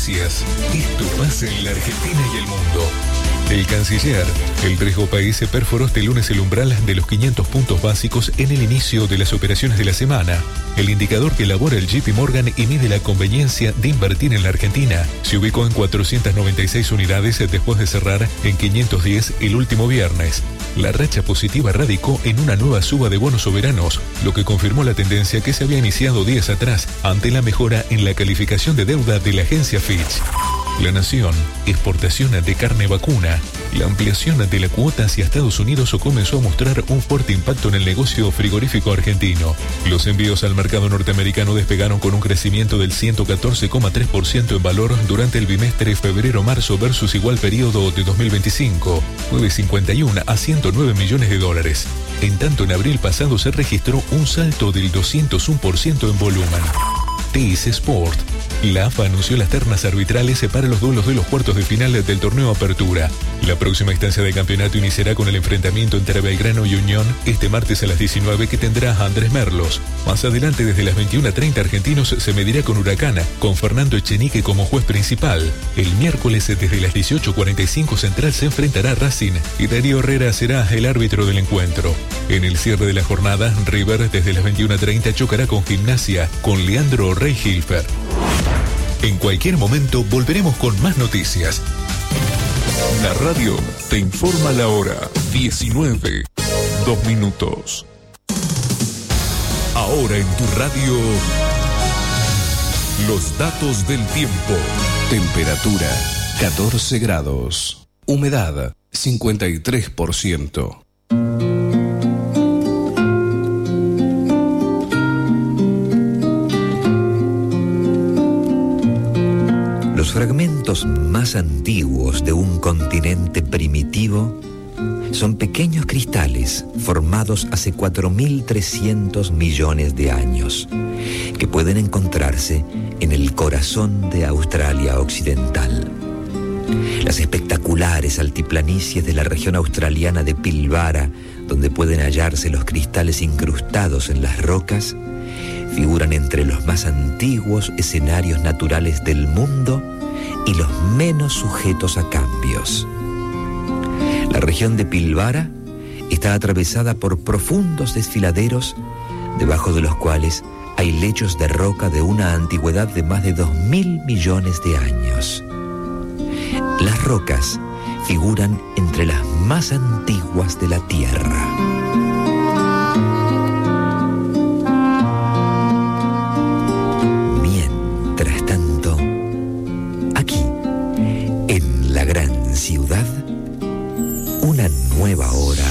noticias. Esto pasa en la Argentina y el mundo. El canciller, el riesgo país perforó este lunes el umbral de los 500 puntos básicos en el inicio de las operaciones de la semana. El indicador que elabora el JP Morgan y mide la conveniencia de invertir en la Argentina se ubicó en 496 unidades después de cerrar en 510 el último viernes. La racha positiva radicó en una nueva suba de bonos soberanos, lo que confirmó la tendencia que se había iniciado días atrás ante la mejora en la calificación de deuda de la agencia Fitch. La Nación, exportación de carne vacuna. La ampliación de la cuota hacia Estados Unidos comenzó a mostrar un fuerte impacto en el negocio frigorífico argentino. Los envíos al mercado norteamericano despegaron con un crecimiento del 114,3% en valor durante el bimestre febrero-marzo versus igual periodo de 2025. Fue de 51 a 109 millones de dólares. En tanto, en abril pasado se registró un salto del 201% en volumen. TIS Sport. La AFA anunció las ternas arbitrales para los duelos de los cuartos de final del torneo Apertura. La próxima instancia de campeonato iniciará con el enfrentamiento entre Belgrano y Unión este martes a las 19 que tendrá a Andrés Merlos. Más adelante, desde las 21:30 Argentinos se medirá con Huracán, con Fernando Echenique como juez principal. El miércoles desde las 18:45 Central se enfrentará a Racing y Darío Herrera será el árbitro del encuentro. En el cierre de la jornada, River desde las 21:30 chocará con Gimnasia con Leandro Rey Hilfer. En cualquier momento volveremos con más noticias. La radio te informa la hora 19:02. Ahora en tu radio, los datos del tiempo. Temperatura 14 grados. Humedad 53%. Los fragmentos más antiguos de un continente primitivo son pequeños cristales formados hace 4.300 millones de años, que pueden encontrarse en el corazón de Australia Occidental. Las espectaculares altiplanicies de la región australiana de Pilbara, donde pueden hallarse los cristales incrustados en las rocas, figuran entre los más antiguos escenarios naturales del mundo y los menos sujetos a cambios. La región de Pilbara está atravesada por profundos desfiladeros, debajo de los cuales hay lechos de roca de una antigüedad de más de 2.000 millones de años. Las rocas figuran entre las más antiguas de la Tierra. Mientras tanto, aquí, en la gran ciudad, una nueva hora